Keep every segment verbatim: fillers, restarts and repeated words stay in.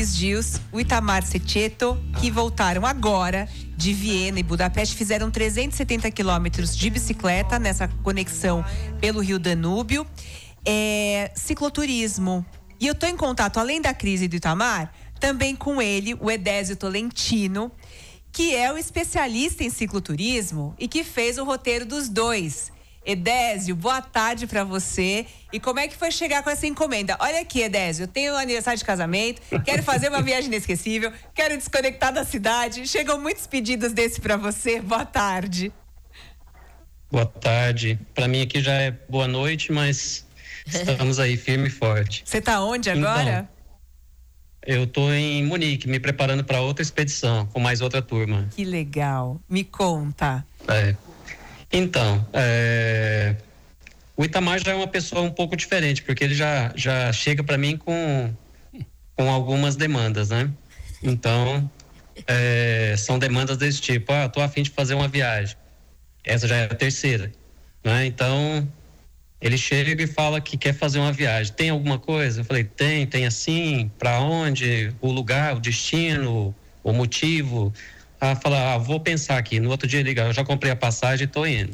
Cris Dias, o Itamar Sechetto, que voltaram agora de Viena e Budapeste, fizeram trezentos e setenta quilômetros de bicicleta nessa conexão pelo Rio Danúbio. É, cicloturismo. E eu tô em contato, além da Cris e do Itamar, também com ele, o Edésio Tolentino, que é o especialista em cicloturismo e que fez o roteiro dos dois. Edésio, boa tarde pra você. E como é que foi chegar com essa encomenda? Olha aqui, Edésio, eu tenho um aniversário de casamento, quero fazer uma viagem inesquecível, quero desconectar da cidade. Chegam muitos pedidos desse pra você. Boa tarde. Boa tarde. Pra mim aqui já é boa noite, mas estamos aí firme e forte. Você tá onde agora? Então, eu tô em Munique, me preparando para outra expedição, com mais outra turma. Que legal. Me conta. É. Então, é... o Itamar já é uma pessoa um pouco diferente, porque ele já, já chega para mim com, com algumas demandas, né? Então, é... são demandas desse tipo. Ah, tô a fim de fazer uma viagem. Essa já é a terceira, né? Então, ele chega e fala que quer fazer uma viagem. Tem alguma coisa? Eu falei, tem, tem assim, para onde, o lugar, o destino, o motivo. Ah, fala, ah, vou pensar aqui. No outro dia liga, eu já comprei a passagem e tô indo.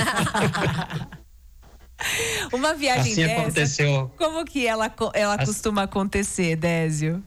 Uma viagem assim dessa, aconteceu. Como que ela, ela assim, costuma acontecer, Désio?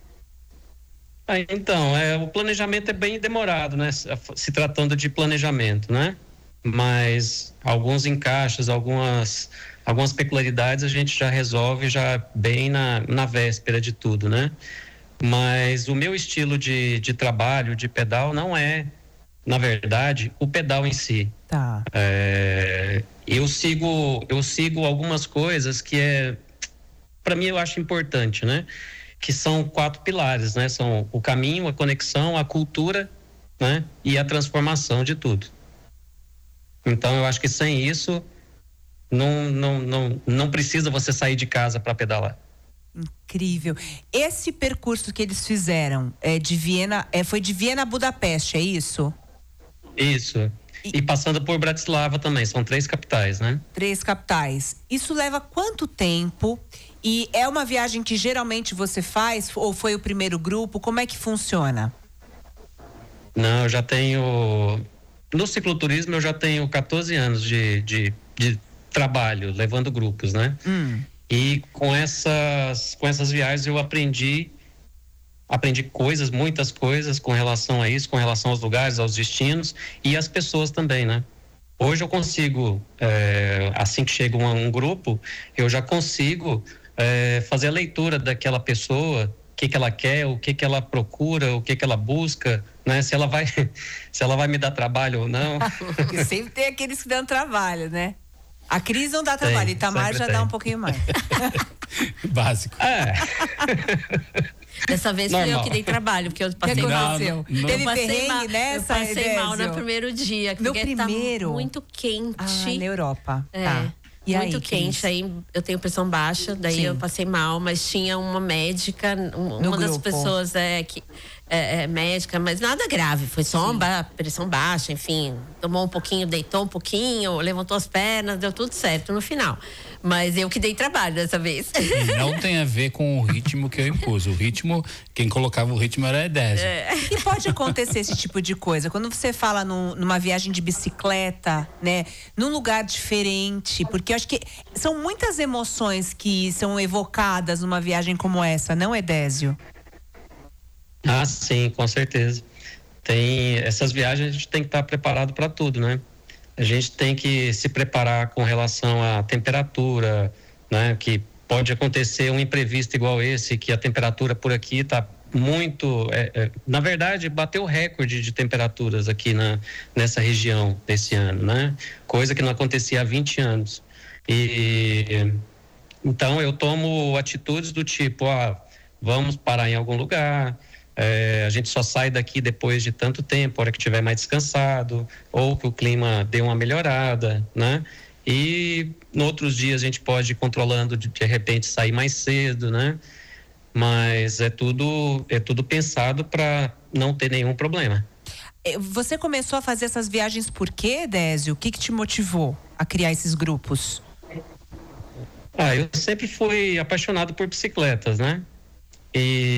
Ah, então, é, o planejamento é bem demorado, né? Se tratando de planejamento, né? Mas alguns encaixes, algumas, algumas peculiaridades a gente já resolve já bem na, na véspera de tudo, né? Mas o meu estilo de, de trabalho, de pedal, não é, na verdade, o pedal em si. Tá. É, eu sigo, eu sigo algumas coisas que é, para mim eu acho importante, né? Que são quatro pilares, né? São o caminho, a conexão, a cultura, né? E a transformação de tudo. Então eu acho que sem isso não, não, não, não precisa você sair de casa para pedalar. Incrível. Esse percurso que eles fizeram é de Viena, é, foi de Viena a Budapeste, é isso? Isso. E, e passando por Bratislava também, são três capitais, né? Três capitais. Isso leva quanto tempo? E é uma viagem que geralmente você faz, ou foi o primeiro grupo? Como é que funciona? Não, eu já tenho... No cicloturismo eu já tenho quatorze anos de, de, de trabalho, levando grupos, né? Hum. E com essas, com essas viagens eu aprendi, aprendi coisas, muitas coisas com relação a isso, com relação aos lugares, aos destinos e às pessoas também, né? Hoje eu consigo, é, assim que chega um, um grupo, eu já consigo é, fazer a leitura daquela pessoa, o que que ela quer, o que que ela procura, o que que ela busca, né? Se ela vai, se ela vai me dar trabalho ou não. Porque sempre tem aqueles que dão trabalho, né? A Cris não dá trabalho, tem, Itamar já tem. Dá um pouquinho mais. Básico. É. Dessa vez Normal. fui eu que dei trabalho, porque eu passei que mal. aconteceu? Não, não. Teve Eu passei perrengue mal, nessa, eu passei Edésio? mal no primeiro dia. No porque primeiro? tá muito quente. Ah, na Europa. É. Tá. E muito aí, quente, Cris? aí eu tenho pressão baixa, daí Sim. eu passei mal, mas tinha uma médica, um, uma das grupo. pessoas é, que é, é médica, mas nada grave, foi só uma pressão baixa, enfim, tomou um pouquinho, deitou um pouquinho, levantou as pernas, deu tudo certo no final. Mas eu que dei trabalho dessa vez. Não tem a ver com o ritmo que eu impus. O ritmo, quem colocava o ritmo era a Edésio. É. E pode acontecer esse tipo de coisa. Quando você fala num, numa viagem de bicicleta, né? Num lugar diferente. Porque eu acho que são muitas emoções que são evocadas numa viagem como essa, não, Edésio? Ah, sim, com certeza. Tem essas viagens, a gente tem que estar preparado para tudo, né? A gente tem que se preparar com relação à temperatura, né? Que pode acontecer um imprevisto igual esse, que a temperatura por aqui está muito, é, é, na verdade, bateu recorde de temperaturas aqui na, nessa região desse ano, né? Coisa que não acontecia há vinte anos. E então eu tomo atitudes do tipo, ah, vamos parar em algum lugar. É, a gente só sai daqui depois de tanto tempo, a hora que estiver mais descansado, ou que o clima dê uma melhorada, né? E em outros dias a gente pode ir controlando, de, de repente sair mais cedo, né? Mas é tudo, é tudo pensado para não ter nenhum problema. Você começou a fazer essas viagens por quê, Désio? O que que te motivou a criar esses grupos? Ah, eu sempre fui apaixonado por bicicletas, né? E